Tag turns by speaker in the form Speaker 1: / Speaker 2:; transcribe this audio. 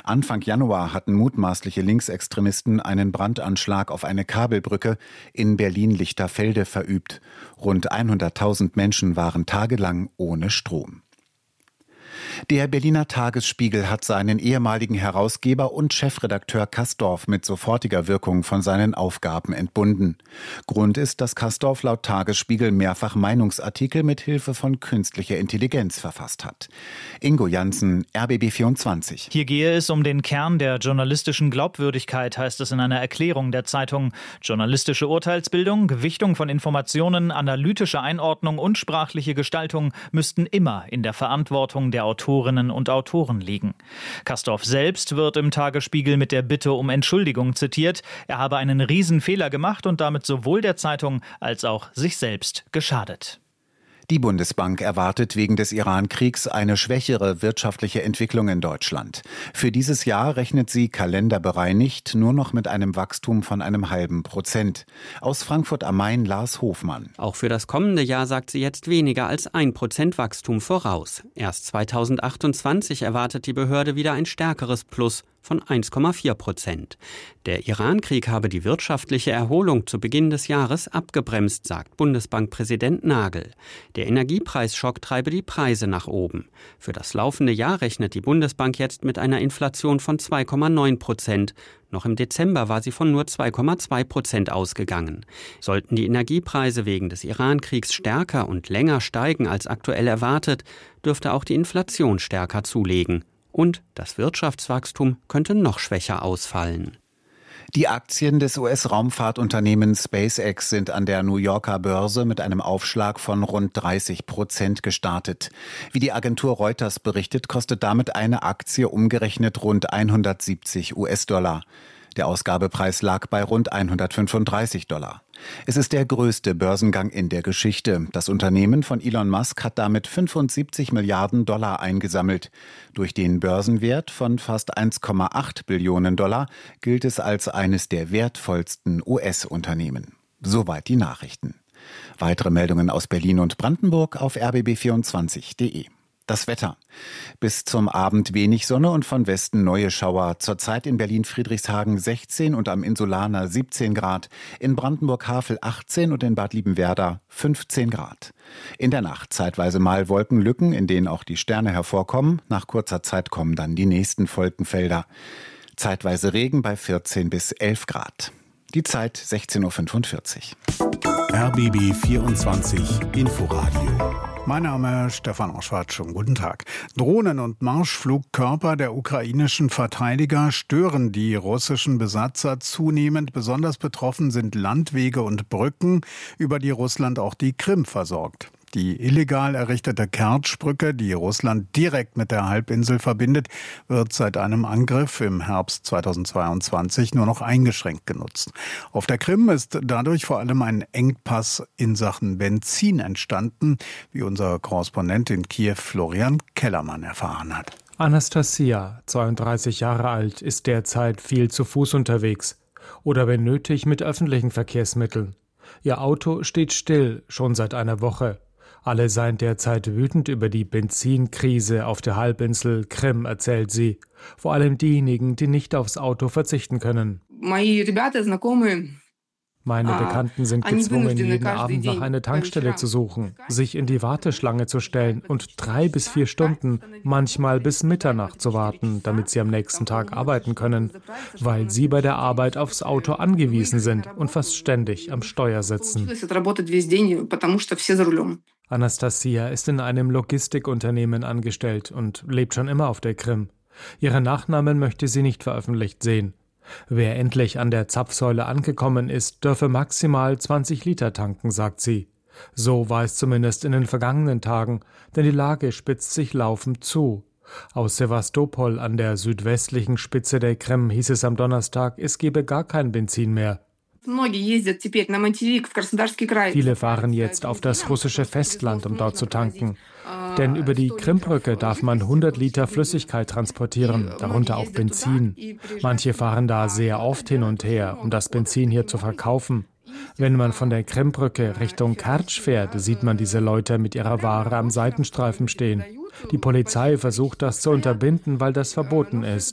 Speaker 1: Anfang Januar hatten mutmaßliche Linksextremisten einen Brandanschlag auf eine Kabelbrücke in Berlin-Lichterfelde verübt. Rund 100.000 Menschen waren tagelang ohne Strom. Der Berliner Tagesspiegel hat seinen ehemaligen Herausgeber und Chefredakteur Kastorf mit sofortiger Wirkung von seinen Aufgaben entbunden. Grund ist, dass Kastorf laut Tagesspiegel mehrfach Meinungsartikel mit Hilfe von künstlicher Intelligenz verfasst hat. Ingo Janssen, RBB24.
Speaker 2: Hier gehe es um den Kern der journalistischen Glaubwürdigkeit, heißt es in einer Erklärung der Zeitung. Journalistische Urteilsbildung, Gewichtung von Informationen, analytische Einordnung und sprachliche Gestaltung müssten immer in der Verantwortung der Autorinnen und Autoren liegen. Kastorf selbst wird im Tagesspiegel mit der Bitte um Entschuldigung zitiert. Er habe einen Riesenfehler gemacht und damit sowohl der Zeitung als auch sich selbst geschadet.
Speaker 1: Die Bundesbank erwartet wegen des Iran-Kriegs eine schwächere wirtschaftliche Entwicklung in Deutschland. Für dieses Jahr rechnet sie kalenderbereinigt nur noch mit einem Wachstum von 0,5%. Aus Frankfurt am Main Lars Hofmann.
Speaker 3: Auch für das kommende Jahr sagt sie jetzt weniger als 1% Wachstum voraus. Erst 2028 erwartet die Behörde wieder ein stärkeres Plus von 1,4%. Der Iran-Krieg habe die wirtschaftliche Erholung zu Beginn des Jahres abgebremst, sagt Bundesbankpräsident Nagel. Der Energiepreisschock treibe die Preise nach oben. Für das laufende Jahr rechnet die Bundesbank jetzt mit einer Inflation von 2,9%. Noch im Dezember war sie von nur 2,2% ausgegangen. Sollten die Energiepreise wegen des Iran-Kriegs stärker und länger steigen als aktuell erwartet, dürfte auch die Inflation stärker zulegen. Und das Wirtschaftswachstum könnte noch schwächer ausfallen.
Speaker 1: Die Aktien des US-Raumfahrtunternehmens SpaceX sind an der New Yorker Börse mit einem Aufschlag von rund 30% gestartet. Wie die Agentur Reuters berichtet, kostet damit eine Aktie umgerechnet rund 170 US-Dollar. Der Ausgabepreis lag bei rund 135 $. Es ist der größte Börsengang in der Geschichte. Das Unternehmen von Elon Musk hat damit 75 Milliarden $ eingesammelt. Durch den Börsenwert von fast 1,8 Billionen $ gilt es als eines der wertvollsten US-Unternehmen. Soweit die Nachrichten. Weitere Meldungen aus Berlin und Brandenburg auf rbb24.de. Das Wetter. Bis zum Abend wenig Sonne und von Westen neue Schauer. Zurzeit in Berlin-Friedrichshagen 16 und am Insulaner 17 Grad. In Brandenburg-Havel 18 und in Bad Liebenwerda 15 Grad. In der Nacht zeitweise mal Wolkenlücken, in denen auch die Sterne hervorkommen. Nach kurzer Zeit kommen dann die nächsten Wolkenfelder. Zeitweise Regen bei 14 bis 11 Grad. Die Zeit 16:45 Uhr.
Speaker 4: RBB 24 Inforadio. Mein Name ist Stefan Oschwart. Schönen guten Tag. Drohnen und Marschflugkörper der ukrainischen Verteidiger stören die russischen Besatzer zunehmend. Besonders betroffen sind Landwege und Brücken, über die Russland auch die Krim versorgt. Die illegal errichtete Kertsch-Brücke, die Russland direkt mit der Halbinsel verbindet, wird seit einem Angriff im Herbst 2022 nur noch eingeschränkt genutzt. Auf der Krim ist dadurch vor allem ein Engpass in Sachen Benzin entstanden, wie unser Korrespondent in Kiew Florian Kellermann erfahren hat.
Speaker 5: Anastasia, 32 Jahre alt, ist derzeit viel zu Fuß unterwegs oder wenn nötig mit öffentlichen Verkehrsmitteln. Ihr Auto steht still, schon seit einer Woche. Alle seien derzeit wütend über die Benzinkrise auf der Halbinsel Krim, erzählt sie. Vor allem diejenigen, die nicht aufs Auto verzichten können. Meine Bekannten sind gezwungen, jeden Abend nach einer Tankstelle zu suchen, sich in die Warteschlange zu stellen und 3 bis 4 Stunden, manchmal bis Mitternacht zu warten, damit sie am nächsten Tag arbeiten können, weil sie bei der Arbeit aufs Auto angewiesen sind und fast ständig am Steuer sitzen. Anastasia ist in einem Logistikunternehmen angestellt und lebt schon immer auf der Krim. Ihren Nachnamen möchte sie nicht veröffentlicht sehen. Wer endlich an der Zapfsäule angekommen ist, dürfe maximal 20 Liter tanken, sagt sie. So war es zumindest in den vergangenen Tagen, denn die Lage spitzt sich laufend zu. Aus Sewastopol an der südwestlichen Spitze der Krim hieß es am Donnerstag, es gebe gar kein Benzin mehr. Viele fahren jetzt auf das russische Festland, um dort zu tanken. Denn über die Krimbrücke darf man 100 Liter Flüssigkeit transportieren, darunter auch Benzin. Manche fahren da sehr oft hin und her, um das Benzin hier zu verkaufen. Wenn man von der Krimbrücke Richtung Kertsch fährt, sieht man diese Leute mit ihrer Ware am Seitenstreifen stehen. Die Polizei versucht das zu unterbinden, weil das verboten ist.